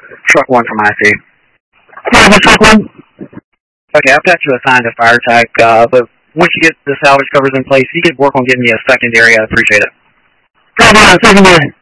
Truck 1 from IC. Roger, Truck 1. Okay, I've got you assigned a fire tech, but once you get the salvage covers in place, you could work on getting me a secondary. I'd appreciate it. Roger, secondary.